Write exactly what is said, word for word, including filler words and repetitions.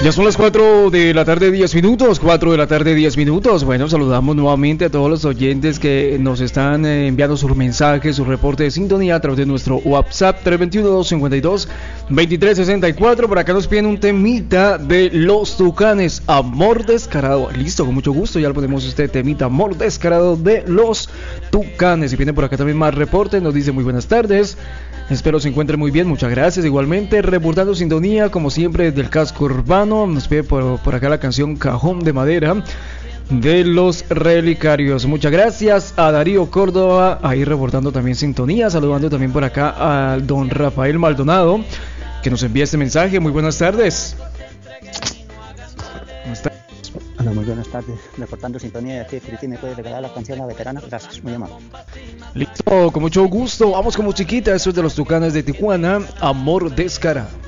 Ya son las cuatro de la tarde, diez minutos, cuatro de la tarde, diez minutos. Bueno, saludamos nuevamente a todos los oyentes que nos están eh, enviando sus mensajes, su reporte de sintonía a través de nuestro WhatsApp tres dos uno, dos cinco dos, dos tres seis cuatro. Por acá nos piden un temita de Los Tucanes, Amor Descarado. Listo, con mucho gusto, ya le ponemos este temita, Amor Descarado de Los Tucanes. Y viene por acá también más reporte, nos dice muy buenas tardes. Espero se encuentre muy bien, muchas gracias. Igualmente, reportando sintonía, como siempre, desde el casco urbano. Nos pide por, por acá la canción Cajón de Madera de Los Relicarios. Muchas gracias a Darío Córdoba, ahí reportando también sintonía. Saludando también por acá a don Rafael Maldonado, que nos envía este mensaje. Muy buenas tardes. ¿Cómo está? Hola, muy buenas tardes. Reportando sintonía de aquí de Filipinas. ¿Me puede regalar la canción La Veterana? Gracias, muy amable. Listo, con mucho gusto. Vamos con musiquita. Eso es de Los Tucanes de Tijuana, Amor Descarado.